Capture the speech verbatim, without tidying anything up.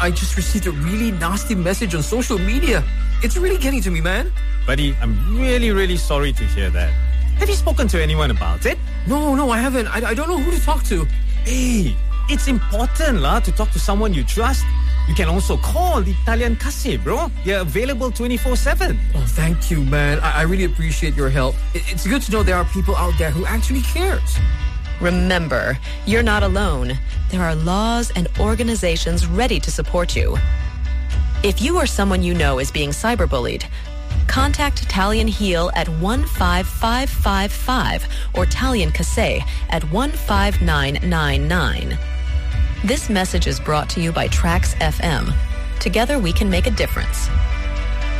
I just received a really nasty message on social media. It's really getting to me, man. Buddy, I'm really, really sorry to hear that. Have you spoken to anyone about it? No, no, I haven't. I, I don't know who to talk to. Hey, it's important la, to talk to someone you trust. You can also call the Italian Casse, bro. They're available twenty-four seven. Oh, thank you, man. I, I really appreciate your help. It, it's good to know there are people out there who actually cares. Remember, you're not alone. There are laws and organizations ready to support you. If you or someone you know is being cyberbullied, contact Italian Heal at one five five five five or Italian Casse at one five nine nine nine. This message is brought to you by Trax F M. Together we can make a difference.